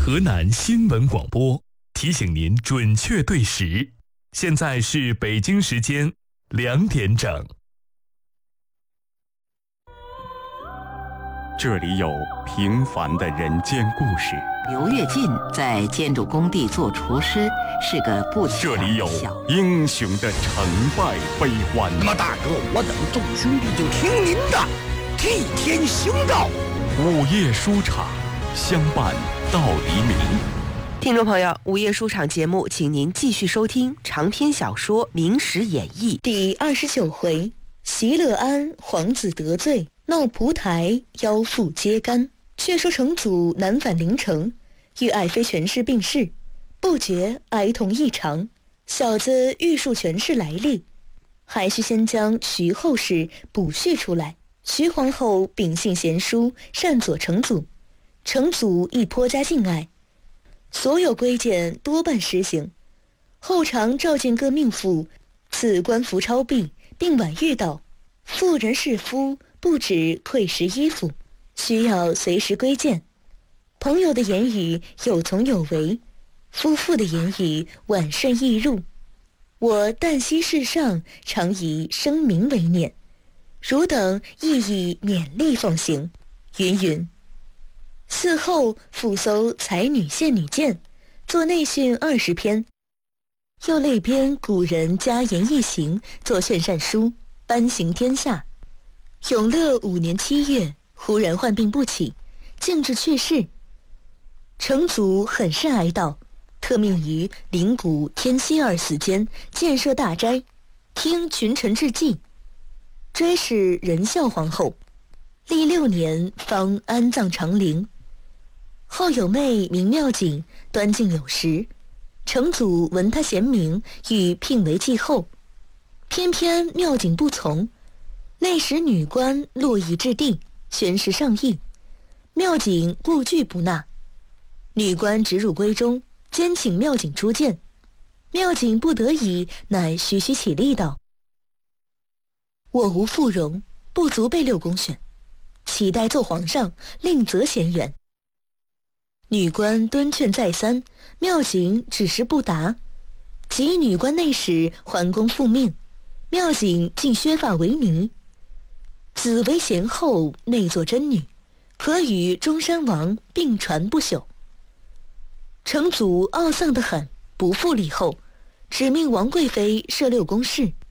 河南新闻广播提醒您准确对时，现在是北京时间2点整。 这里有平凡的人间故事。 刘跃进在建筑工地做厨师，是个不起眼的这里有英雄的成败悲欢。 那么大哥，我等众兄弟就听您的，替天行道。 午夜书场，相伴到黎明。 听众朋友，午夜书场节目，请您继续收听长篇小说《明史演义》 第29回：席勒安皇子得罪，闹蒲台妖妇揭竿。却说成祖南返临城，遇爱妃权势病逝，不觉哀痛异常。小子欲述权势来历，还需先将徐后事补叙出来。徐皇后秉性贤淑，善佐成祖，成祖亦颇加敬爱，所有规谏多半实行。后常召见各命妇，赐官服超璧，并婉谕道：妇人是夫，不止馈食衣服，需要随时规谏。朋友的言语有从有为，夫妇的言语婉顺易入。我旦夕世上，常以声明为念，汝等亦以勉励奉行。云云。嗣后复搜才女献女鉴，作内训20篇，又类编古人家言一行，作劝善书，颁行天下。永乐5年7月，忽然患病不起，竟至去世。成祖很是哀悼，特命于灵谷、天锡二寺间建设大斋，听群臣致祭。追谥仁孝皇后，历6年方安葬长陵。后有妹名妙景，端敬有时，成祖闻她贤明，欲聘为继后，偏偏妙景不从，内使女官络绎至地，宣誓上议，妙景故拒不纳。女官直入闺中，兼请妙景出见。妙景不得已，乃徐徐起立道：我无妇容，不足被6公选，岂待奏皇上，另择贤缘。女官敦劝再三，妙景只是不答。及女官内使桓公复命，妙景竟削发为尼。子为贤后，内作真女，可与中山王并传不朽。成祖懊丧得很，不复立后，指命王贵妃设6宫事，